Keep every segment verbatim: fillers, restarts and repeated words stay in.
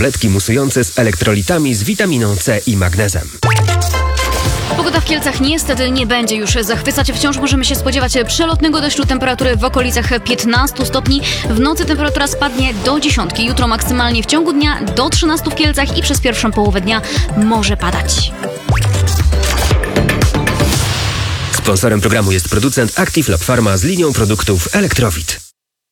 Tabletki musujące z elektrolitami z witaminą C i magnezem. Pogoda w Kielcach niestety nie będzie już zachwycać. Wciąż możemy się spodziewać przelotnego deszczu, temperatury w okolicach piętnastu stopni. W nocy temperatura spadnie do dziesiątki. Jutro maksymalnie w ciągu dnia do trzynastu w Kielcach i przez pierwszą połowę dnia może padać. Sponsorem programu jest producent Active Lab Pharma z linią produktów Elektrowit.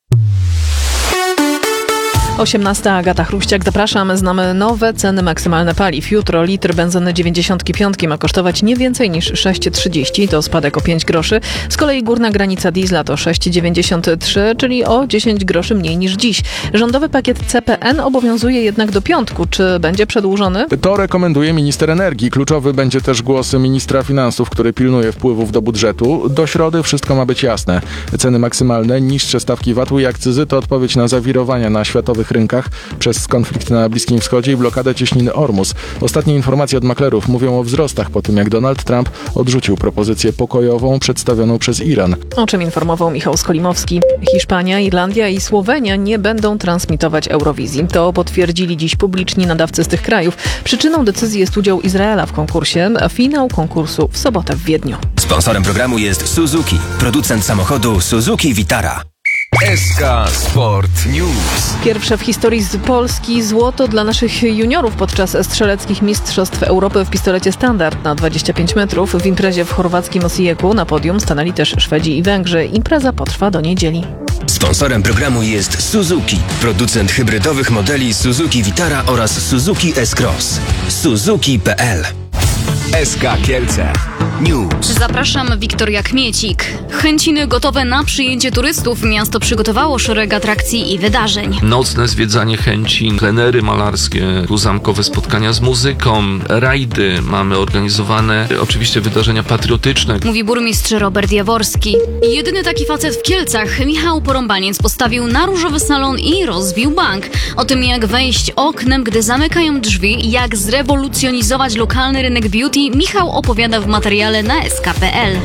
osiemnasta Agata Chruściak, zapraszam. Znamy nowe ceny maksymalne paliw. Jutro litr benzyny dziewięćdziesiąt pięć ma kosztować nie więcej niż sześć trzydzieści, to spadek o pięć groszy. Z kolei górna granica diesla to sześć dziewięćdziesiąt trzy, czyli o dziesięć groszy mniej niż dziś. Rządowy pakiet C P N obowiązuje jednak do piątku. Czy będzie przedłużony? To rekomenduje minister energii. Kluczowy będzie też głos ministra finansów, który pilnuje wpływów do budżetu. Do środy wszystko ma być jasne. Ceny maksymalne, niższe stawki V A T-u i akcyzy to odpowiedź na zawirowania na światowych rynkach przez konflikt na Bliskim Wschodzie i blokadę cieśniny Ormus. Ostatnie informacje od maklerów mówią o wzrostach po tym, jak Donald Trump odrzucił propozycję pokojową przedstawioną przez Iran. O czym informował Michał Skolimowski. Hiszpania, Irlandia i Słowenia nie będą transmitować Eurowizji. To potwierdzili dziś publiczni nadawcy z tych krajów. Przyczyną decyzji jest udział Izraela w konkursie, a finał konkursu w sobotę w Wiedniu. Sponsorem programu jest Suzuki, producent samochodu Suzuki Vitara. S K Sport News. Pierwsze w historii z Polski złoto dla naszych juniorów podczas strzeleckich mistrzostw Europy w pistolecie standard na dwadzieścia pięć metrów. W imprezie w chorwackim Osijeku na podium stanęli też Szwedzi i Węgrzy. Impreza potrwa do niedzieli. Sponsorem programu jest Suzuki, producent hybrydowych modeli Suzuki Vitara oraz Suzuki S-Cross. Suzuki kropka p l. S K Kielce News. Zapraszam, Wiktoria Kmiecik. Chęciny gotowe na przyjęcie turystów. Miasto przygotowało szereg atrakcji i wydarzeń. Nocne zwiedzanie Chęcin, plenery malarskie, zamkowe spotkania z muzyką, rajdy. Mamy organizowane oczywiście wydarzenia patriotyczne. Mówi burmistrz Robert Jaworski. Jedyny taki facet w Kielcach, Michał Porąbaniec, postawił na różowy salon i rozbił bank. O tym, jak wejść oknem, gdy zamykają drzwi, jak zrewolucjonizować lokalny rynek beauty, Michał opowiada w materiale na S K kropka p l.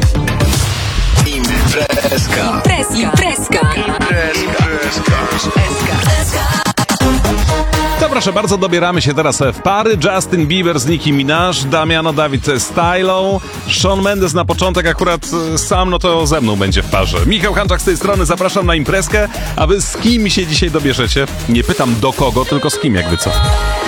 Imprezka. Imprezka. To proszę bardzo, dobieramy się teraz w pary. Justin Bieber z Nicki Minaj, Damiano David z Tylą, Shawn Mendes na początek, akurat sam, no to ze mną będzie w parze. Michał Hanczak z tej strony, zapraszam na imprezkę, a wy z kim się dzisiaj dobierzecie? Nie pytam do kogo, tylko z kim, jakby co.